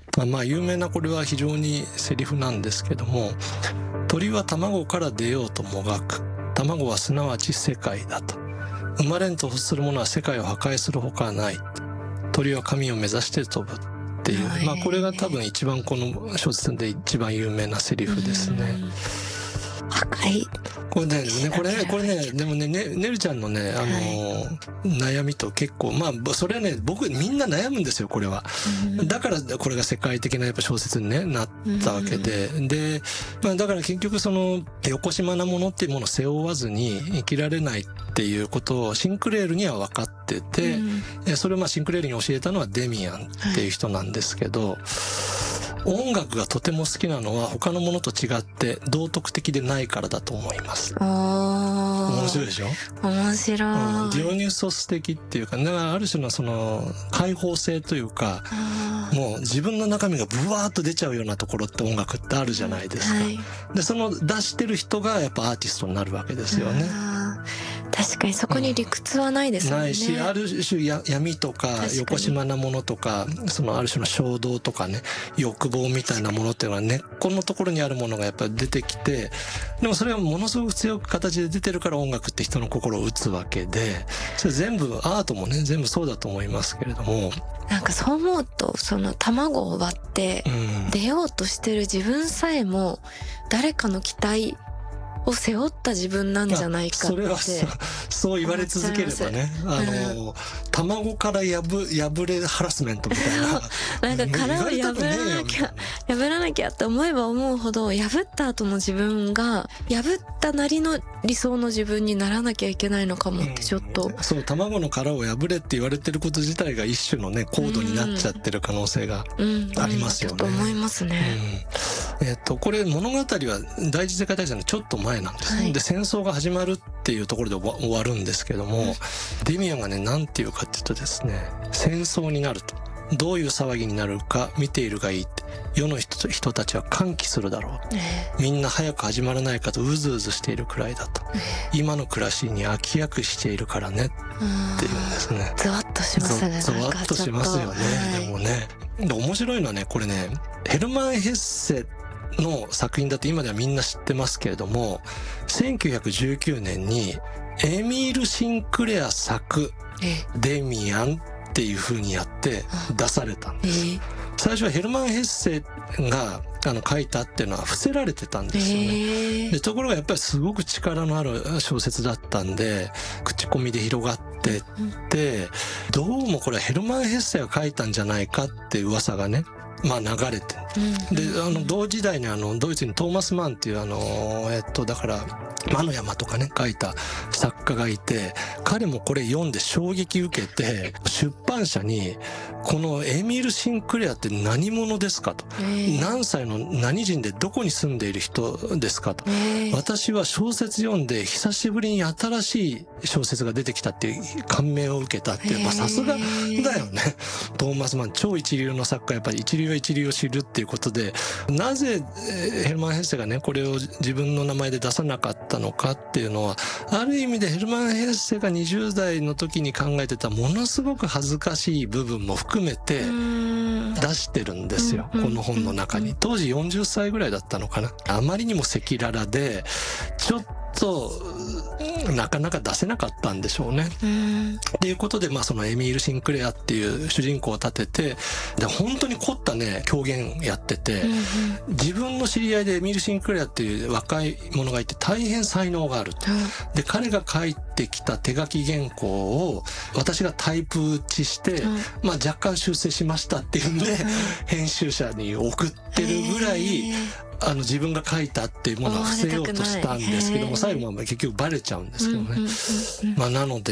まあ有名なこれは非常にセリフなんですけども、鳥は卵から出ようともがく。卵はすなわち世界だと。生まれんと欲するものは世界を破壊するほかはない。鳥は神を目指して飛ぶっていう、まあこれが多分一番この小説で一番有名なセリフですね。 赤い。 これね、でもね、ねるちゃんのね、悩みと結構、まあ、それはね、僕、みんな悩むんですよ、これは。だから、これが世界的なやっぱ小説に、ね、なったわけで。で、まあ、だから結局その、よこしまなものっていうものを背負わずに生きられないっていうことをシンクレールには分かってて、それをまあシンクレールに教えたのはデミアンっていう人なんですけど、音楽がとても好きなのは他のものと違って道徳的でないからだと思います。面白いでしょ？ 面白い。 ディオニュソス的っていうか、だからある種のその開放性というか、もう自分の中身がブワーッと出ちゃうようなところって音楽ってあるじゃないですか。で、その出してる人がやっぱアーティストになるわけですよね。 確かにそこに理屈はないですもんね。 ないし、ある種闇とかよこしまなものとか、そのある種の衝動とかね、欲望みたいなものっていうのは根っこのところにあるものがやっぱり出てきて、でもそれはものすごく強く形で出てるから音楽って人の心を打つわけで、それ全部アートもね、全部そうだと思いますけれども。 なんかそう思うと、その卵を割って出ようとしてる自分さえも誰かの期待を背負った自分なんじゃないかって。 それはそう言われ続ければね、卵から破れハラスメントみたいな。 なんか殻を破らなきゃって思えば思うほど、破った後の自分が破ったなりの理想の自分にならなきゃいけないのかもってちょっと、 そう、卵の殻を破れって言われてること自体が一種のね、コードになっちゃってる可能性がありますよね。 ちょっと思いますね。 これ物語は第一次世界大戦のちょっと前なんです、で戦争が始まるっていうところで終わるんですけども、デミアンがね、なんていうかっていうとですね、戦争になるとどういう騒ぎになるか見ているがいいって、世の人たちは歓喜するだろう、みんな早く始まらないかとうずうずしているくらいだと、今の暮らしに飽きやくしているからねっていうんですね。 ゾワッとしますね。 ゾワッとしますよね。でもね、面白いのはね、これね、ヘルマン・ヘッセの作品だって今ではみんな知ってますけれども、1919年にエミール・シンクレア作デミアンっていう風にやって出されたんです。最初はヘルマン・ヘッセが書いたっていうのは伏せられてたんですよね。でところがやっぱりすごく力のある小説だったんで、口コミで広がってって、どうもこれはヘルマン・ヘッセが書いたんじゃないかっていう噂がね、まあ流れて。で、同時代にドイツにトーマス・マンっていうだから、魔の山とかね、書いた作家がいて、彼もこれ読んで衝撃受けて、出版社に、このエミール・シンクレアって何者ですかと。何歳の何人でどこに住んでいる人ですかと。私は小説読んで久しぶりに新しい小説が出てきたっていう感銘を受けたっていう、まあさすがだよね。トーマス・マン、超一流の作家、やっぱり一流は一流を知るっていうことで、なぜヘルマン・ヘッセがね、これを自分の名前で出さなかったのかっていうのは、ある意味でヘルマン・ヘッセが20代の時に考えてたものすごく恥ずかしい部分も含めて出してるんですよ、この本の中に。当時40歳ぐらいだったのかな。あまりにも赤裸々で、ちょっとなかなか出せなかったんでしょうね。っていうことで、まあそのエミール・シンクレアっていう主人公を立てて、で本当に凝ったね狂言やってて、自分の知り合いでエミール・シンクレアっていう若い者がいて大変才能があると。で彼が書いてきた手書き原稿を私がタイプ打ちして、まあ若干修正しましたっていうんで編集者に送ってるぐらい、自分が書いたっていうものを伏せようとしたんですけども、最後は結局バレちゃうんですけどね。まあなので